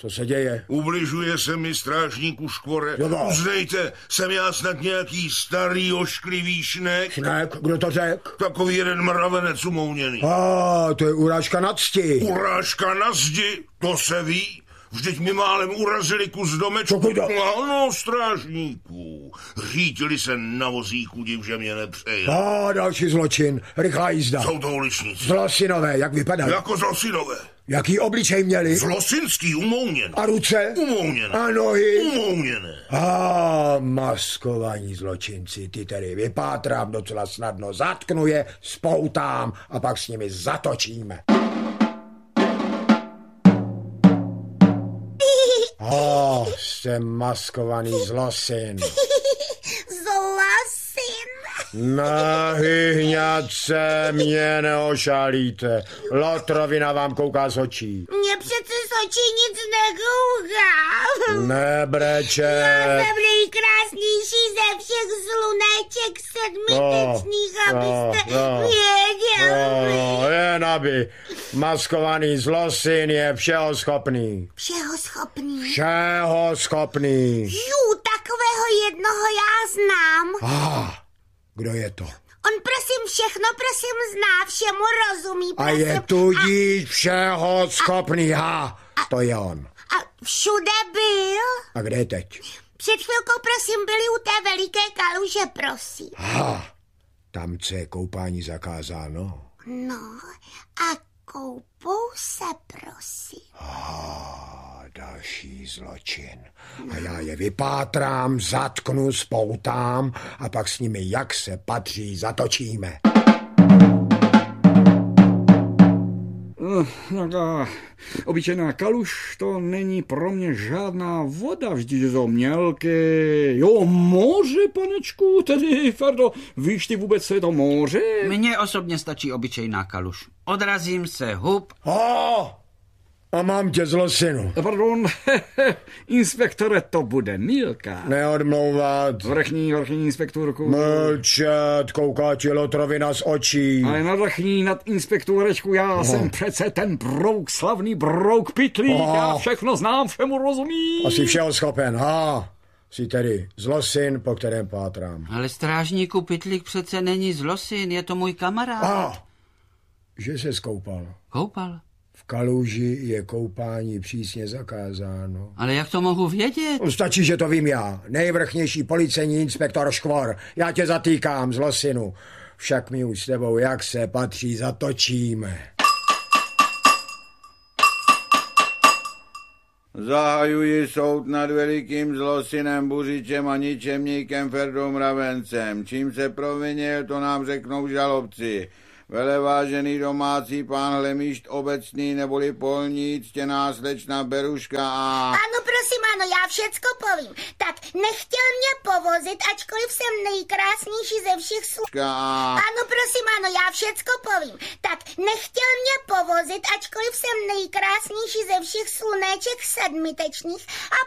Co se děje? Ubližuje se mi, strážníku Škvore. Uznejte, jsem já snad nějaký starý ošklivý šnek? Šnek? Kdo to řekl? Takový jeden mravenec umouněný. To je urážka na cti. Urážka na zdi? To se ví. Vždyť mi málem urazili kus domečku. Ano, strážníků. Řítili se na vozíku, div, že mě nepřeje. Další zločin. Rychlá jízda. Jsou to uličníci. Zlosinové, jak vypadají? Jako zlosinové. Jaký obličej měli? Zlosinský, umouněný. A ruce? Umouněné. A nohy? Umouněné. Maskovaní zločinci, ty tedy vypátrám docela snadno. Zatknu je, spoutám a pak s nimi zatočíme. Jsem maskovaný zlosin. Zlosin? Nahyhňat mě neošalíte. Lotrovina vám kouká z očí. Mně přece z očí nic nekouká. Nebreče. Já jsem nejkrásnější ze všech sluneček sedmitečných, abyste věděli. Jen aby. Maskovaný zlosin je všeho schopný. Všeho schopný? Všeho schopný. Takového jednoho já znám. Kdo je to? On všechno zná, všemu rozumí. A je tudíž všeho schopný, to je on. A všude byl? A kde je teď? Před chvilkou, byli u té veliké kaluže, prosím. Tam je koupání zakázáno. No, a koupou se, prosím. Další zločin. A já je vypátrám, zatknu, spoutám a pak s nimi, jak se patří, zatočíme. Obyčejná kaluž, to není pro mě žádná voda, vždyť to mělké. Jo, moře, panečku, tedy, Ferdo, víš ty vůbec, co je to moře? Mně osobně stačí obyčejná kaluž. Odrazím se, hup. A mám tě zlosinu. Pardon, inspektore, to bude Milka. Neodmlouvat. Vrchní inspektorku. Mlčet, kouká ti lotrovina z očí. Ale na vrchní nad inspektorečku, já jsem přece ten brouk, slavný brouk Pytlík. Já všechno znám, všemu rozumím. Asi všeho schopen, Jsi tedy zlosin, po kterém pátrám. Ale strážníku, Pytlík přece není zlosin, je to můj kamarád. Že se skoupal. Koupal? V kaluži je koupání přísně zakázáno. Ale jak to mohu vědět? Stačí, že to vím já. Nejvrchnější policejní inspektor Škvor. Já tě zatýkám, zlosinu. Však my už s tebou, jak se patří, zatočíme. Zahajuji soud nad velikým zlosinem Buřičem a ničemníkem Ferdou Mravencem. Čím se provinil, to nám řeknou žalobci. Velevážený domácí pán Hlemíšt obecný neboli polní, ctěná slečna Beruška a... Ano, prosím, já všecko povím. Tak nechtěl mě povozit, ačkoliv jsem nejkrásnější ze všech Ano, prosím, já všecko povím. Tak nechtěl mě povozit, ačkoliv jsem nejkrásnější ze všech sluneček sedmitečných a